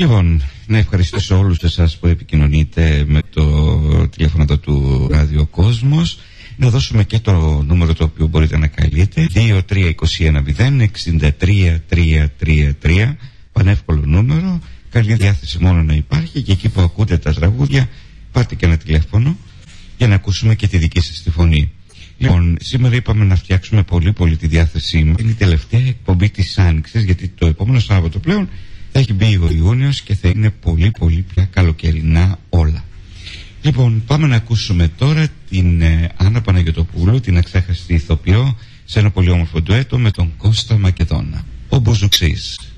Λοιπόν, να ευχαριστήσω όλους εσάς που επικοινωνείτε με το τηλέφωνο του Ράδιο Κόσμος. Να δώσουμε και το νούμερο το οποίο μπορείτε να καλείτε, 2321 πανεύκολο νούμερο, καλή διάθεση μόνο να υπάρχει, και εκεί που ακούτε τα τραγούδια πάρτε και ένα τηλέφωνο για να ακούσουμε και τη δική σας τη φωνή. Λοιπόν, σήμερα είπαμε να φτιάξουμε πολύ τη διάθεσή μας. Είναι η τελευταία εκπομπή της Άνοιξης, γιατί το επόμενο Σάββατο πλέον θα έχει μπει ο Ιούνιος και θα είναι πολύ πια καλοκαιρινά όλα. Λοιπόν, πάμε να ακούσουμε τώρα την Άννα Παναγιωτοπούλου, την αξέχαστη ηθοποιό, σε ένα πολύ όμορφο ντουέτο με τον Κώστα Μακεδόνα. Ο Μπουζουξής.